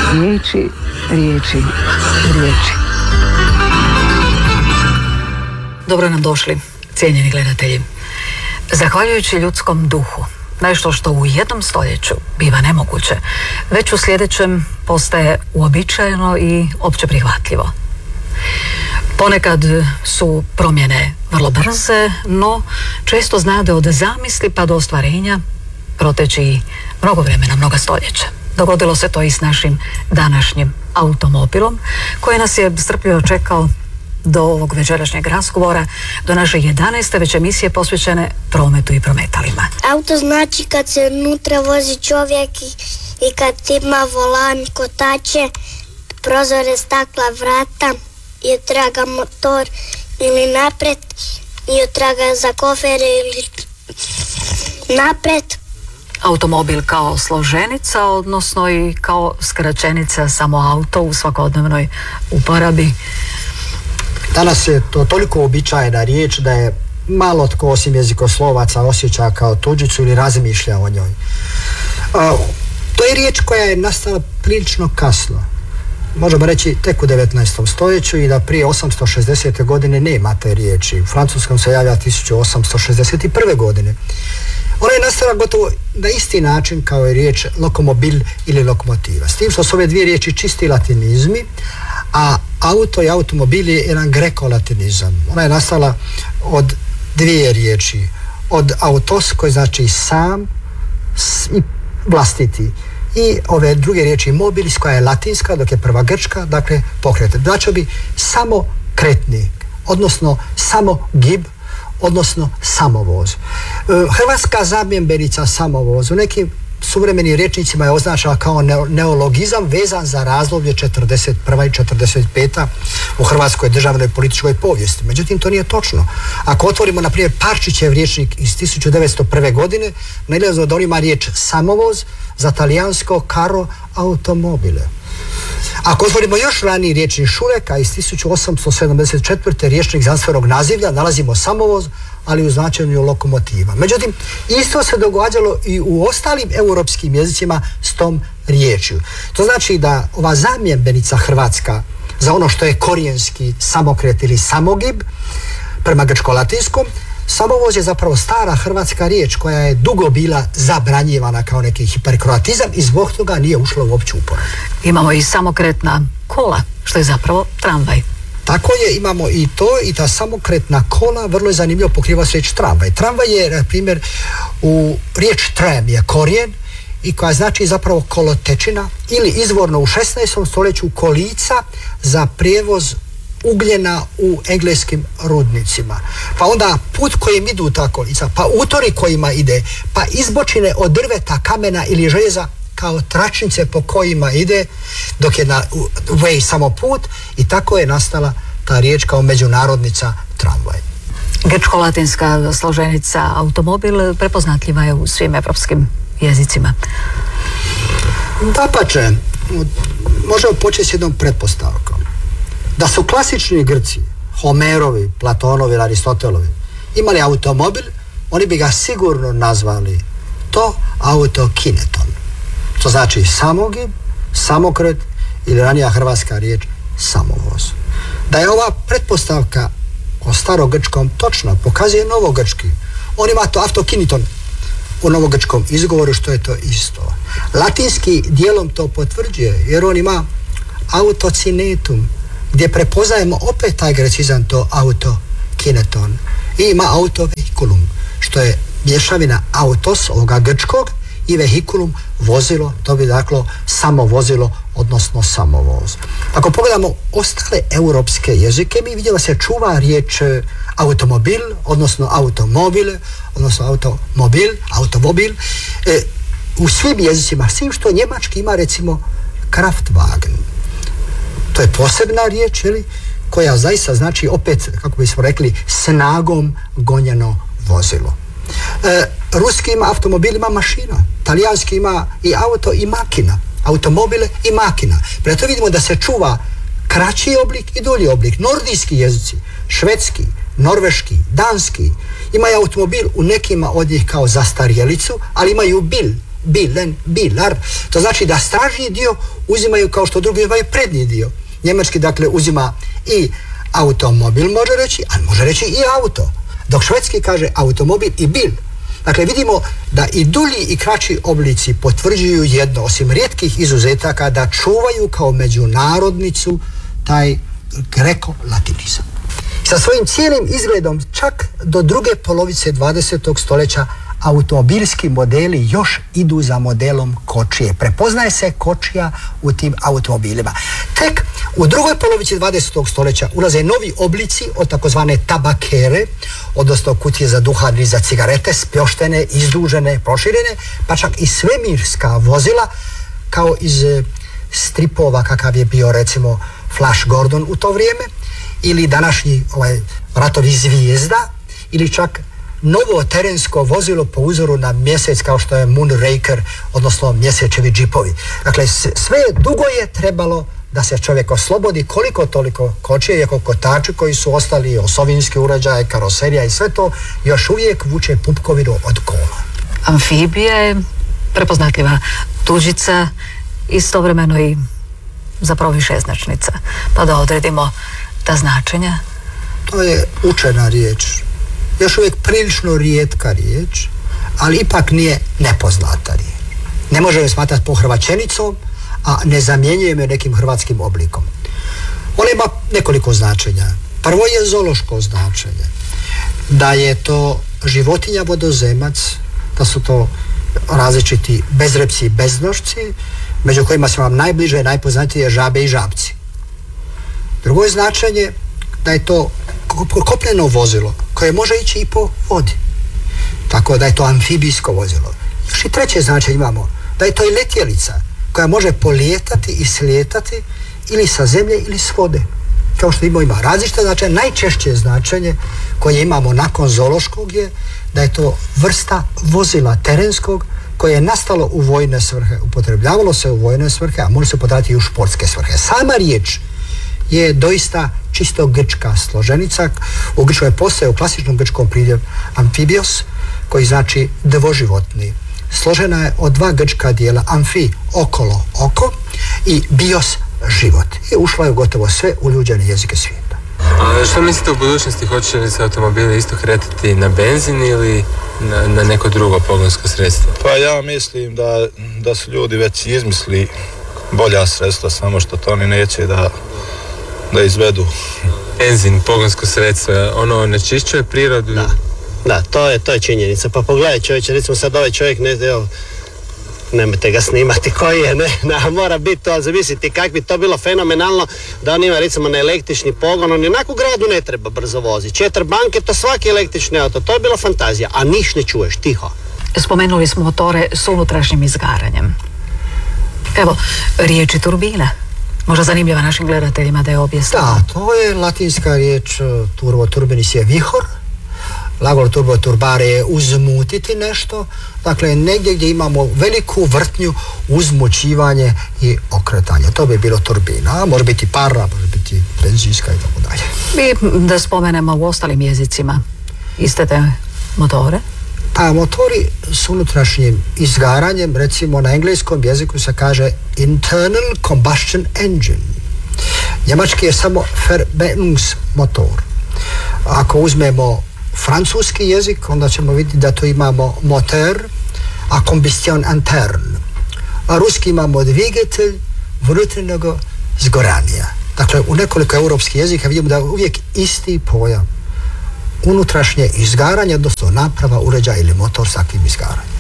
Riječi, riječi, riječi. Dobro nam došli, cijenjeni gledatelji. Zahvaljujući ljudskom duhu, nešto što u jednom stoljeću biva nemoguće, već u sljedećem postaje uobičajeno i opće prihvatljivo. Ponekad su promjene vrlo brze, no često znade od zamisli pa do ostvarenja proteći mnogo vremena, mnoga stoljeća. Dogodilo se to i s našim današnjim automobilom, koji nas je strpljivo čekao do ovog večerašnjeg razgovora, do naše 11. već emisije posvećene prometu i prometalima. Auto znači kad se unutra vozi čovjek i kad ima volan, kotače, prozore, stakla, vrata i otraga motor ili napred i otraga za kofere ili napred. Automobil kao složenica, odnosno i kao skraćenica samo auto u svakodnevnoj uporabi. Danas je to toliko uobičajena riječ da je malo tko osim jezikoslovaca osjeća kao tuđicu ili razmišlja o njoj. To je riječ koja je nastala prilično kasno. Možemo reći tek u 19. stoljeću i da prije 860. godine nema te riječi. U francuskom se javlja 1861. godine. Ona je nastala gotovo na isti način kao je riječ lokomobil ili lokomotiva. S tim što su ove dvije riječi čisti latinizmi, a auto i automobil je jedan greko-latinizam. Ona je nastala od dvije riječi. Od autos, koji znači sam i vlastiti. I ove druge riječi mobilis, koja je latinska, dok je prva grčka, dakle pokret. Znači bi samo kretnik, odnosno samo gib, odnosno samovoz. Hrvatska zamjenbenica samovoz u nekim suvremenim rječnicima je označena kao neologizam vezan za razdoblje 41. i 45. u hrvatskoj državnoj političkoj povijesti. Međutim, to nije točno. Ako otvorimo, na primjer, Parčićev rječnik iz 1901. godine, nailazimo da on ima riječ samovoz za talijansko caro automobile. Ako otvorimo još raniji rječnik Šureka iz 1874. rječnik znanstvenog nazivlja, nalazimo samovoz, ali u značenju lokomotiva. Međutim, isto se događalo i u ostalim europskim jezicima s tom riječju. To znači da ova zamjenbenica hrvatska za ono što je korijenski samokret ili samogib, prema grčko-latinskom, samovoz je zapravo stara hrvatska riječ koja je dugo bila zabranjivana kao neki hiperkroatizam i zbog toga nije ušla u opću uporabu. Imamo i samokretna kola, što je zapravo tramvaj. Tako je, imamo i to, i ta samokretna kola vrlo je zanimljivo pokriva se riječ tramvaj. Tramvaj je, na primjer, u riječ tram je korijen i koja znači zapravo kolotečina ili izvorno u 16. stoljeću kolica za prijevoz ugljena u engleskim rudnicima. Pa onda put kojim idu ta kolica, pa utori kojima ide, pa izbočine od drveta, kamena ili željeza kao tračnice po kojima ide, dok je na way samo put, i tako je nastala ta riječ kao međunarodnica tramvaj. Grčko-latinska složenica automobil prepoznatljiva je u svim evropskim jezicima. Dapače, možemo početi s jednom pretpostavkom. Da su klasični Grci, Homerovi, Platonovi, Aristotelovi, imali automobil, oni bi ga sigurno nazvali to autokineton. To znači samogib, samokret ili ranija hrvatska riječ samovoz. Da je ova pretpostavka o starogrčkom točna, pokazuje novogrčki. On ima to autokiniton u novogrčkom izgovoru, što je to isto. Latinski dijelom to potvrđuje, jer on ima autocinetum, gdje prepoznajemo opet taj grecizam, to autokineton. I ima autovehikulum, što je mješavina autos, ovoga grčkog, i vehikulum, vozilo, to bi dakle samo vozilo, odnosno samovoz. Ako pogledamo ostale europske jezike, mi vidimo da se čuva riječ automobil, odnosno automobile, odnosno automobil, u svim jezicima, s tim što njemački ima recimo Kraftwagen. To je posebna riječ, koja zaista znači opet, kako bismo rekli, snagom gonjeno vozilo. Ruski ima automobil, ima mašina. Talijanski ima i auto i makina. Automobile i makina. Preto vidimo da se čuva kraći oblik i dulji oblik. Nordijski jezici, švedski, norveški, danski, imaju automobil u nekima od njih kao zastarjelicu, ali imaju bil bilar. To znači da stražnji dio uzimaju kao što drugi uzimaju prednji dio. Njemački dakle uzima i automobil, može reći, ali može reći i auto. Dok švedski kaže automobil i bil. Dakle, vidimo da i dulji i kraći oblici potvrđuju jedno, osim rijetkih izuzetaka, da čuvaju kao međunarodnicu taj greko-latinizam. Sa svojim cijelim izgledom čak do druge polovice 20. stoljeća automobilski modeli još idu za modelom kočije. Prepoznaje se kočija u tim automobilima. Tek u drugoj polovici 20. stoljeća ulaze novi oblici od takozvane tabakere, odnosno kutije za duhan ili za cigarete, spjoštene, izdužene, proširene, pa čak i svemirska vozila, kao iz stripova kakav je bio recimo Flash Gordon u to vrijeme, ili današnji ratovi zvijezda, ili čak novo terensko vozilo po uzoru na mjesec kao što je Moonraker, odnosno mjesečevi džipovi. Dakle, sve dugo je trebalo da se čovjek oslobodi koliko toliko kočije, iako kotači koji su ostali, osovinski uređaj, karoserija i sve to još uvijek vuče pupkovinu od kola. Amfibija je prepoznatljiva tuđica, istovremeno i zapravo višeznačnica. Pa da odredimo ta značenja. To je učena riječ. Još uvijek prilično rijetka riječ, ali ipak nije nepoznata riječ. Ne možemo je smatrati pohrvaćenicom, a ne zamjenjujemo je nekim hrvatskim oblikom. Ona ima nekoliko značenja. Prvo je zoološko značenje. Da je to životinja vodozemac, da su to različiti bezrepci i beznošci, među kojima su vam najbliže i najpoznatije žabe i žabci. Drugo je značenje da je to kopneno vozilo koje može ići i po vodi. Tako da je to amfibijsko vozilo. Još i treće značenje imamo, da je to i letjelica koja može polijetati i slijetati ili sa zemlje ili s vode. Kao što ima različite značenje, najčešće značenje koje imamo nakon zoološkog je da je to vrsta vozila terenskog koje je nastalo u vojne svrhe, upotrebljavalo se u vojne svrhe, a može se upotrebljavati i u športske svrhe. Sama riječ je doista čisto grčka složenica. U Grčkoj postoje u klasičnom grčkom pridjev amfibios, koji znači dvoživotni. Složena je od dva grčka dijela, amfi, okolo, oko, i bios, život. I ušla je u gotovo sve uljuđene jezike svijeta. A što mislite u budućnosti, hoće li se automobili isto kretati na benzin ili na neko drugo pogonsko sredstvo? Pa ja mislim da su ljudi već izmislili bolja sredstva, samo što to oni neće da izvedu. Benzin, pogonsko sredstvo, ono onečišćuje prirodu? Da, to je činjenica. Pa pogledaj čovječe, recimo sad ovaj čovjek, nemojte ga snimati koji je, mora biti to, zamisliti kako bi to bilo fenomenalno da on ima recimo na električni pogon, on onako u gradu ne treba brzo vozi. 4 banke, to svaki električni auto, to je bila fantazija, a niš ne čuješ, tiho. Spomenuli smo motore s unutrašnjim izgaranjem. Evo, riječi turbina. Možda zanimljiva našim gledateljima da je objasnimo. Da, to je latinska riječ, turbo turbinis je vihor, glagol turbo turbare je uzmutiti nešto, dakle negdje gdje imamo veliku vrtnju, uzmućivanje i okretanje. To bi bilo turbina, može biti parna, može biti benzinska i tako dalje. I da spomenemo u ostalim jezicima iste te motore? Pa motori s unutrašnjim izgaranjem, recimo na engleskom jeziku se kaže internal combustion engine. Njemački je samo Verbrennungsmotor. Ako uzmemo francuski jezik, onda ćemo vidjeti da tu imamo motor, a combustion interne. A ruski imamo dvigatelj внутреннего сгорания. Dakle, u nekoliko europskih jezika vidimo da je uvijek isti pojam. Unutrašnje izgaranje, odnosno naprava, uređaj ili motor s takvim izgaranjem.